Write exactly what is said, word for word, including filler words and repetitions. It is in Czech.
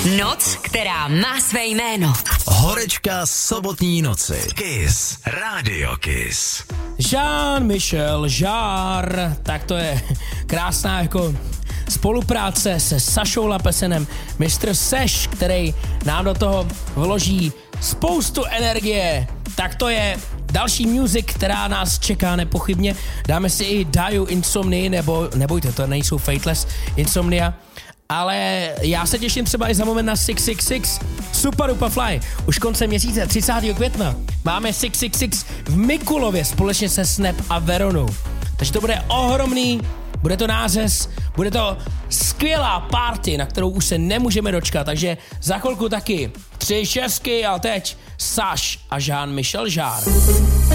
Noc, která má své jméno. Horečka sobotní noci. Kiss. Radio Kiss. Jean-Michel Jarre, tak to je krásná jako spolupráce se Sašou Lapesenem, mistr Seš, který nám do toho vloží spoustu energie. Tak to je další music, která nás čeká nepochybně. Dáme si i Daju Insomnii, nebo nebojte, to nejsou Fateless Insomnia. Ale já se těším třeba i za moment na šest set šedesát šest Super Duper Fly. Už koncem měsíce, třicátého května, máme šest set šedesát šest v Mikulově společně se Snap a Veronou. Takže to bude ohromný, bude to nářez, bude to skvělá party, na kterou už se nemůžeme dočkat. Takže za chvilku taky tři šestky, ale teď Saš a Jean-Michel Jarre.